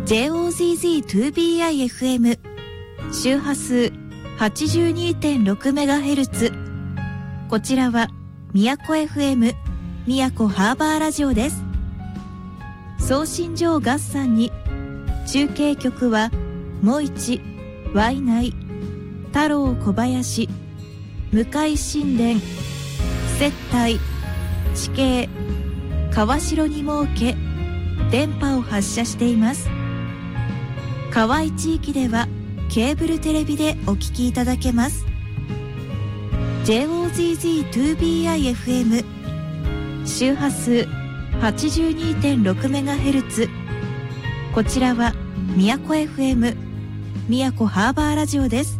JOZZ2BIFM 周波数 82.6MHz、 こちらは宮古 FM 宮古ハーバーラジオです。送信所合算に中継局はもいち、ワイナイ、太郎小林、向井神殿、接待、地形、川代に設け電波を発射しています。河合地域ではケーブルテレビでお聞きいただけます。 JOZZ2BIFM 周波数 82.6MHz、 こちらは宮古 FM 宮古ハーバーラジオです。